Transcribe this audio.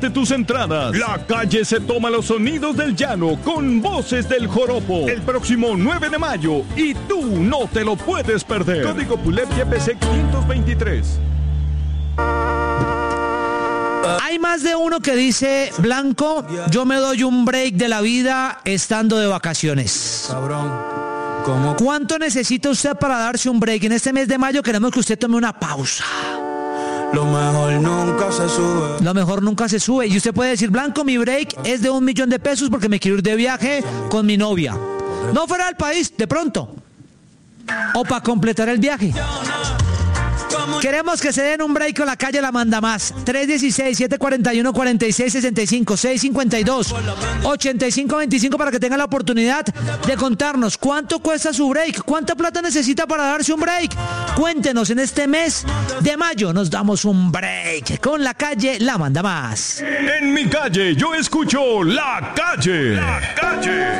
de tus entradas. La Calle se toma los sonidos del llano con Voces del Joropo el próximo 9 de mayo y tú no te lo puedes perder. Código PULEP YPC 523. Hay más de uno que dice, Blanco, yo me doy un break de la vida estando de vacaciones. Cabrón, ¿cómo? ¿Cuánto necesita usted para darse un break? En este mes de mayo queremos que usted tome una pausa. Lo mejor nunca se sube. Lo mejor nunca se sube. Y usted puede decir, Blanco, mi break es de 1 millón de pesos porque me quiero ir de viaje con mi novia. No fuera del país, de pronto. O para completar el viaje. Queremos que se den un break con La Calle La Manda Más. 316-741-4665, 652-8525 para que tengan la oportunidad de contarnos cuánto cuesta su break, cuánta plata necesita para darse un break. Cuéntenos, en este mes de mayo nos damos un break con La Calle La Manda Más. En mi calle yo escucho La Calle. La Calle.